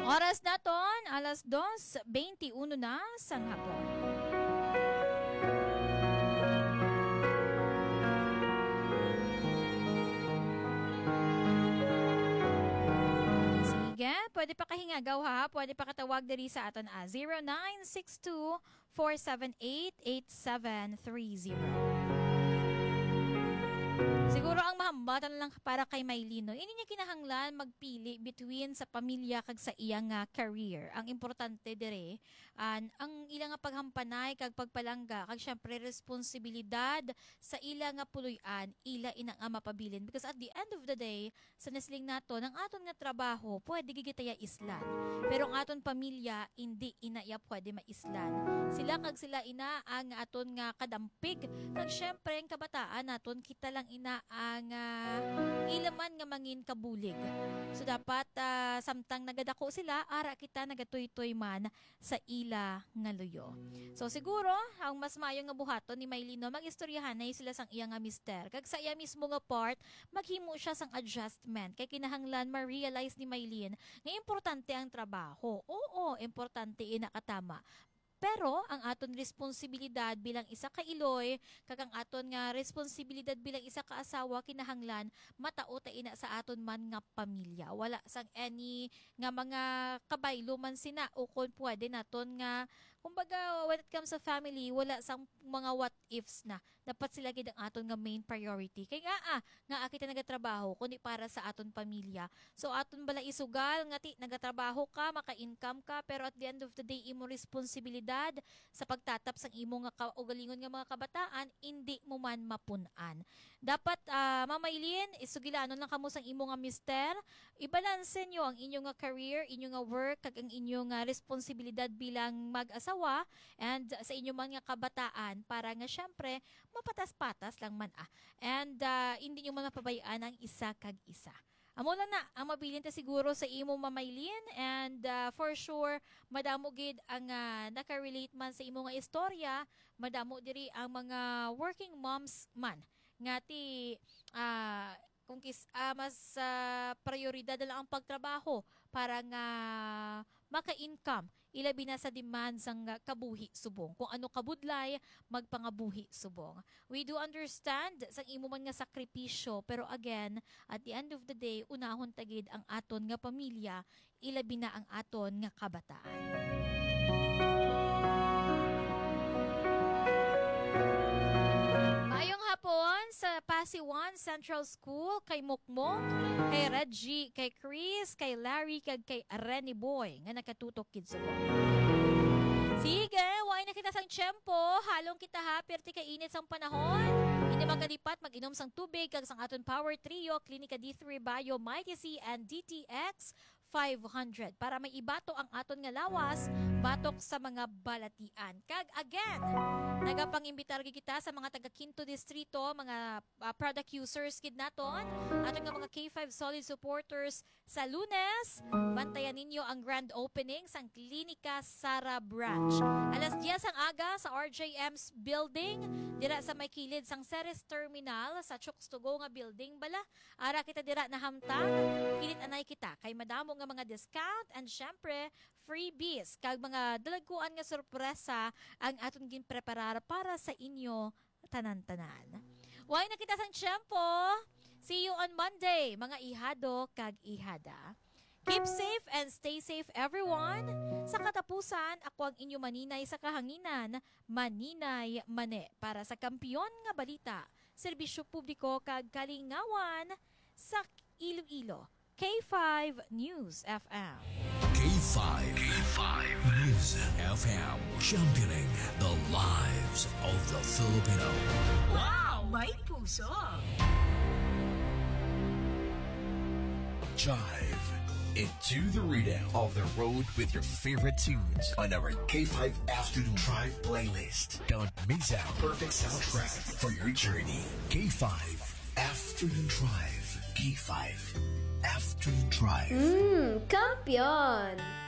Oras naton, 2:21 na sang hapon. Sige, pwede pa kahingagaw ha, pwede pa katawag diri sa aton 0962-478-8730. Siguro ang mahambatan lang para kay Maylino, ini niya kinahanglan magpili between sa pamilya kag sa iyang career. Ang importante dire, ang ilang nga paghampanay kag pagpalangga kag syempre responsibilidad sa ilang nga puloy-an, ila inang mapabilin. Because at the end of the day, sa nasling nato, ang aton nga trabaho, pwede gigitaya islan. Pero ang aton pamilya, hindi inaya pwede maislan. Sila kag sila ina ang aton nga kadampig. Kag syempre, ang kabataan naton, kita lang ina ang ilaman nga mangin kabulig. So dapat samtang nagadako sila, ara kita nagatoy-toy man sa ila nga luyo. So siguro, ang mas maayo nga buhaton ni Maylino, mag-istoryahan na sila sang iya nga mister. Kag sa iya mismo nga part, maghimo siya sang adjustment. Kay kinahanglan ma-realize ni Maylin nga importante ang trabaho. Oo, importante inakatama. Pero ang aton responsibilidad bilang isa ka iloy, kag ang aton nga responsibilidad bilang isa ka asawa, kinahanglan matao ta ina sa aton man nga pamilya. Wala sang any nga mga kabaylo man sina o kung pwede naton nga kumbaga when it comes sa family, wala sang mga what ifs na. Dapat sila gid ang aton nga main priority. Kay nga kita nagatrabaho kundi para sa aton pamilya. So aton bala isugal nga nagatrabaho ka, maka-income ka, pero at the end of the day imo responsibilidad sa pagtatap sang imo nga kaugalingon nga mga kabataan, hindi mo man mapunan. Dapat Mamaylin, isugilanon lang kamo sang imo nga mister, ibalanse nyo ang inyong nga career, inyong nga work, kag ang inyong nga responsibilidad bilang mag-asawa and sa inyong man nga kabataan para nga syempre mapatas-patas lang man and hindi nyo man mapabayaan ang isa kag isa. Amo lang na, ang mabilin ta siguro sa imo Mamaylin and for sure, madamo gid ang nakarelate man sa imo nga istorya, madamo diri ang mga working moms man. Ngati, kung mas prioridad na lang ang pagtrabaho para nga maka-income, ilabi na sa demand sang kabuhi subong. Kung ano kabudlay, magpangabuhi subong. We do understand sa imo man nga sakripisyo, pero again, at the end of the day, unahon tagid ang aton nga pamilya, ilabi na ang aton nga kabataan. Maayong hapon sa Pasiwan Central School, kay Mukmok, kay Reggie, kay Chris, kay Larry, kag kay Renny Boy, nga nakatutok kid sa Sige, why na kita sang tiyempo, halong kita ha, perti ka init sang panahon. Hindi magkalipat, mag-inom sang tubig, kag sang aton Power Trio, Klinika D3 Bio, Mighty C, and DTX 500 para may ibato ang aton nga lawas batok sa mga balatian. Kag again, nagapangimbitar kita sa mga taga Quinto Distrito, mga product users kid naton, aton nga mga K5 solid supporters sa Lunes, bantayan ninyo ang grand opening sang Klinika Sara Branch. Alas 10 ang aga sa RJM's building, dira sa may kilid sang Ceres Terminal sa Chukstugo nga building bala. Ara kita dira na hamtang, kilit anay kita kay madamo nga mga discount and syempre freebies kag mga dalagkuan nga sorpresa ang aton ginpreparar para sa inyo tanan-tanan. Way na kita sang tiyempo. See you on Monday, mga ihado kag ihada. Keep safe and stay safe everyone. Sa katapusan, ako ang inyo maninay sa kahanginan, Maninay Mane, para sa kampiyon nga balita, serbisyo publiko kag kalingawan sa Iloilo. K5 News FM. K5 News FM. Championing the lives of the Filipino. Wow! May puso! Jive into the rhythm of the road with your favorite tunes on our K5 Afternoon Drive playlist. Don't miss out. Perfect soundtrack for your journey. K5 Afternoon Drive. K5 Afternoon Drive. Kampiyon!